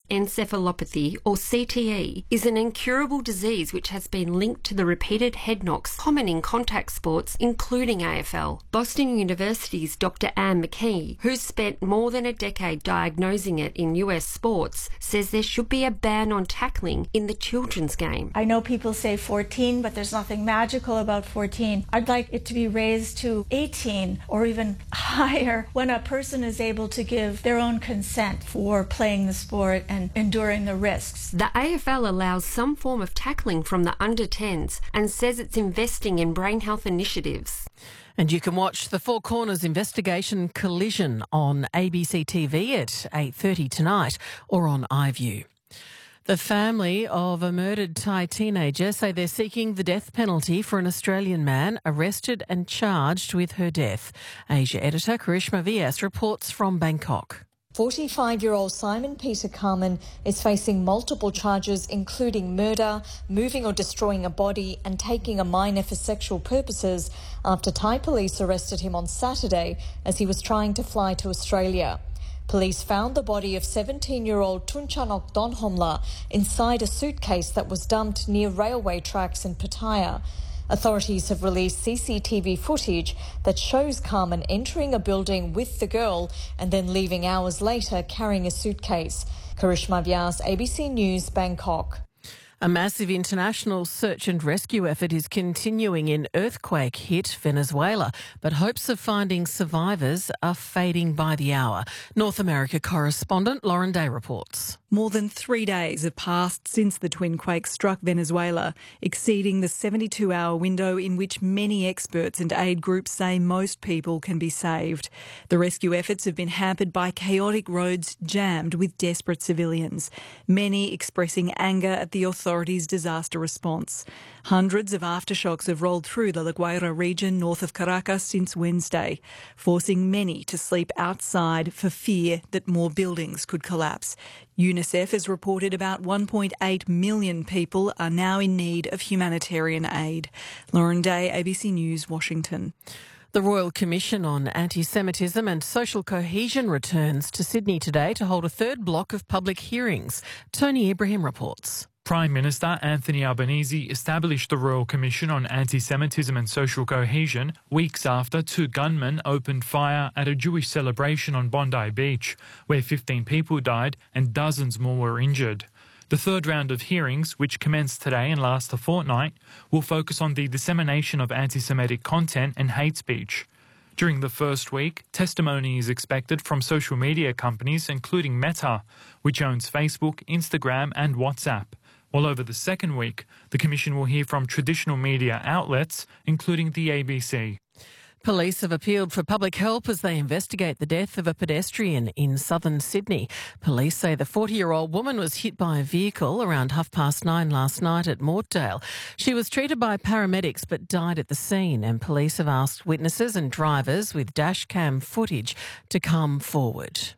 encephalopathy, or CTE, is an incurable disease which has been linked to the repeated head knocks common in contact sports, including AFL. Boston University's Dr. Anne McKee, who's spent more than a decade diagnosing it in US sports, says there should be a ban on tackling in the children's game. I know people say 14, but there's nothing magical about 14. I'd like it to be raised to 18 or even higher when a person is able to give their own consent for playing the sport and enduring the risks. The AFL allows some form of tackling from the under-10s and says it's investing in brain health initiatives. And you can watch the Four Corners investigation Collision on ABC TV at 8:30 tonight or on iView. The family of a murdered Thai teenager say they're seeking the death penalty for an Australian man arrested and charged with her death. Asia editor Karishma Vyas reports from Bangkok. 45-year-old Simon Peter Carmen is facing multiple charges including murder, moving or destroying a body and taking a minor for sexual purposes after Thai police arrested him on Saturday as he was trying to fly to Australia. Police found the body of 17-year-old Tunchanok Donhomla inside a suitcase that was dumped near railway tracks in Pattaya. Authorities have released CCTV footage that shows Carmen entering a building with the girl and then leaving hours later carrying a suitcase. Karishma Vyas, ABC News, Bangkok. A massive international search and rescue effort is continuing in earthquake-hit Venezuela, but hopes of finding survivors are fading by the hour. North America correspondent Lauren Day reports. More than 3 days have passed since the twin quake struck Venezuela, exceeding the 72-hour window in which many experts and aid groups say most people can be saved. The rescue efforts have been hampered by chaotic roads jammed with desperate civilians, many expressing anger at the authorities' disaster response. Hundreds of aftershocks have rolled through the La Guaira region north of Caracas since Wednesday, forcing many to sleep outside for fear that more buildings could collapse. UNICEF has reported about 1.8 million people are now in need of humanitarian aid. Lauren Day, ABC News, Washington. The Royal Commission on Anti-Semitism and Social Cohesion returns to Sydney today to hold a third block of public hearings. Tony Ibrahim reports. Prime Minister Anthony Albanese established the Royal Commission on Anti-Semitism and Social Cohesion weeks after two gunmen opened fire at a Jewish celebration on Bondi Beach, where 15 people died and dozens more were injured. The third round of hearings, which commenced today and last a fortnight, will focus on the dissemination of anti-Semitic content and hate speech. During the first week, testimony is expected from social media companies including Meta, which owns Facebook, Instagram and WhatsApp. While over the second week, the Commission will hear from traditional media outlets, including the ABC. Police have appealed for public help as they investigate the death of a pedestrian in southern Sydney. Police say the 40-year-old woman was hit by a vehicle around 9:30 last night at Mortdale. She was treated by paramedics but died at the scene, and police have asked witnesses and drivers with dash cam footage to come forward.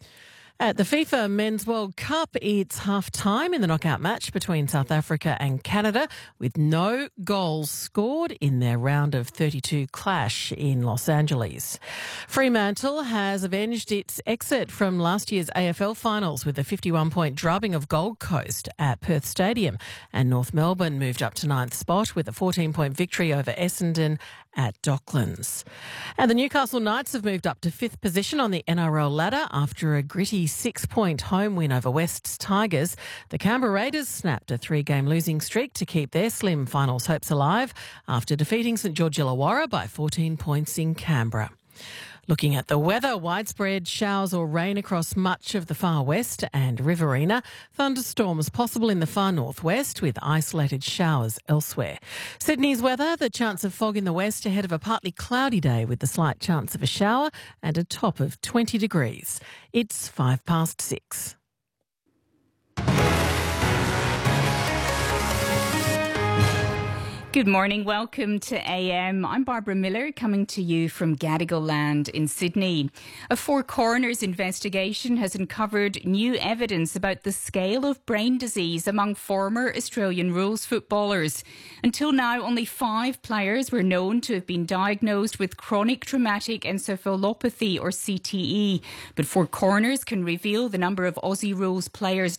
At the FIFA Men's World Cup, it's half-time in the knockout match between South Africa and Canada, with no goals scored in their round of 32 clash in Los Angeles. Fremantle has avenged its exit from last year's AFL finals with a 51-point drubbing of Gold Coast at Perth Stadium, and North Melbourne moved up to 9th spot with a 14-point victory over Essendon at Docklands. And the Newcastle Knights have moved up to 5th position on the NRL ladder after a gritty 6-point home win over West's Tigers. The Canberra Raiders snapped a 3-game losing streak to keep their slim finals hopes alive after defeating St George Illawarra by 14 points in Canberra. Looking at the weather, widespread showers or rain across much of the far west and Riverina. Thunderstorms possible in the far northwest with isolated showers elsewhere. Sydney's weather, the chance of fog in the west ahead of a partly cloudy day with the slight chance of a shower and a top of 20 degrees. It's 6:05. Good morning, welcome to AM. I'm Barbara Miller coming to you from Gadigal Land in Sydney. A Four Corners investigation has uncovered new evidence about the scale of brain disease among former Australian rules footballers. Until now, only 5 players were known to have been diagnosed with chronic traumatic encephalopathy or CTE. But Four Corners can reveal the number of Aussie rules players